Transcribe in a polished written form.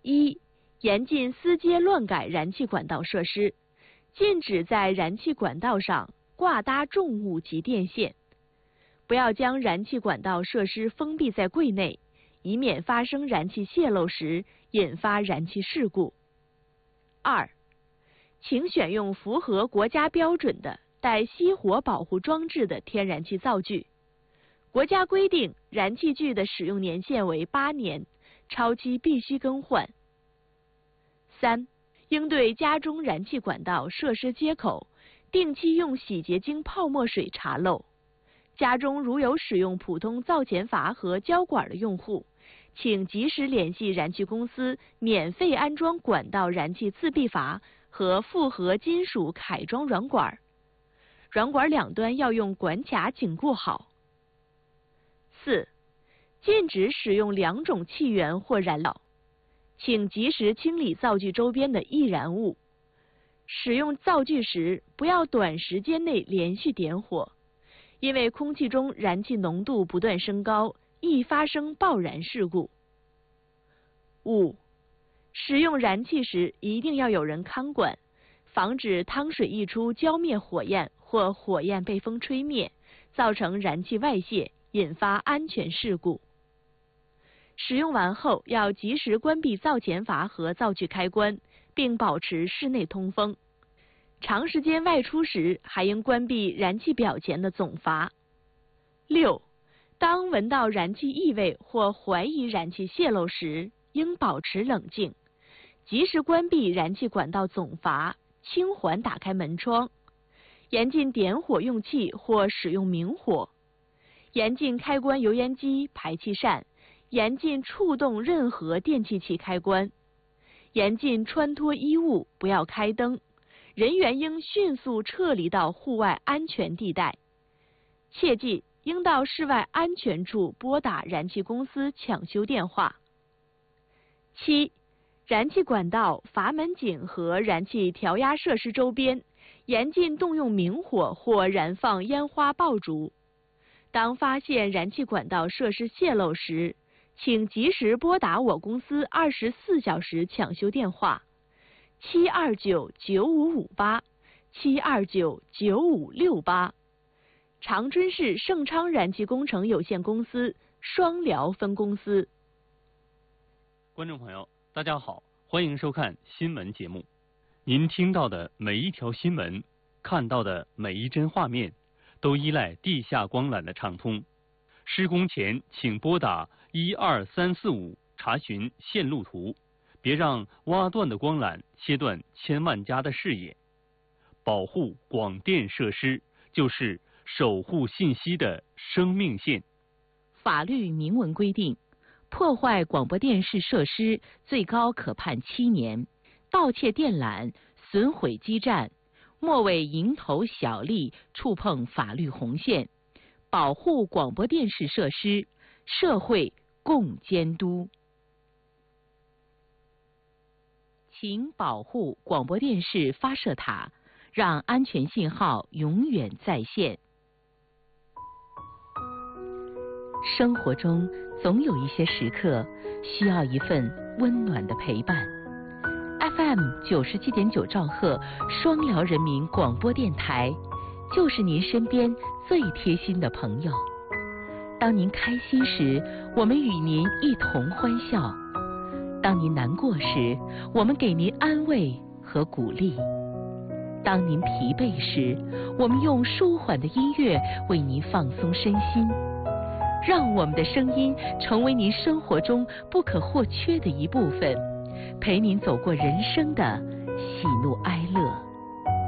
一、严禁私接乱改燃气管道设施，禁止在燃气管道上挂搭重物及电线，不要将燃气管道设施封闭在柜内，以免发生燃气泄漏时引发燃气事故。二、请选用符合国家标准的带熄火保护装置的天然气灶具。国家规定，燃气具的使用年限为8年，超期必须更换。三、应对家中燃气管道设施接口定期用洗洁精泡沫水查漏。家中如有使用普通灶前阀和胶管的用户，请及时联系燃气公司免费安装管道燃气自闭阀和复合金属铠装软管，软管两端要用管卡紧固好。四、禁止使用2种气源或燃料，请及时清理灶具周边的易燃物。使用灶具时，不要短时间内连续点火，因为空气中燃气浓度不断升高，易发生爆燃事故。五、使用燃气时一定要有人看管，防止汤水溢出浇灭火焰或火焰被风吹灭，造成燃气外泄，引发安全事故。使用完后要及时关闭灶前阀和灶具开关，并保持室内通风。长时间外出时，还应关闭燃气表前的总阀。六、当闻到燃气异味或怀疑燃气泄漏时，应保持冷静，及时关闭燃气管道总阀，轻缓打开门窗，严禁点火用气或使用明火，严禁开关油烟机、排气扇，严禁触动任何电气器开关，严禁穿脱衣物，不要开灯，人员应迅速撤离到户外安全地带。切记，应到室外安全处拨打燃气公司抢修电话。七、燃气管道、阀门井和燃气调压设施周边，严禁动用明火或燃放烟花爆竹。当发现燃气管道设施泄漏时，请及时拨打我公司24小时抢修电话7299558 7299568。长春市盛昌燃气工程有限公司双辽分公司。 观众朋友，大家好，欢迎收看新闻节目。您听到的每一条新闻，看到的每一帧画面，都依赖地下光缆的畅通。施工前请拨打12345查询线路图，别让挖断的光缆切断千万家的视野。保护广电设施就是守护信息的生命线。 法律明文规定，破坏广播电视设施最高可判7年，盗窃电缆、损毁基站，莫为蝇头小利触碰法律红线。保护广播电视设施，社会共监督。请保护广播电视发射塔，让安全信号永远在线。生活中总有一些时刻需要一份温暖的陪伴。FM 97.9兆赫双辽人民广播电台，就是您身边最贴心的朋友。当您开心时，我们与您一同欢笑；当您难过时，我们给您安慰和鼓励；当您疲惫时，我们用舒缓的音乐为您放松身心。让我们的声音成为您生活中不可或缺的一部分，陪您走过人生的喜怒哀乐。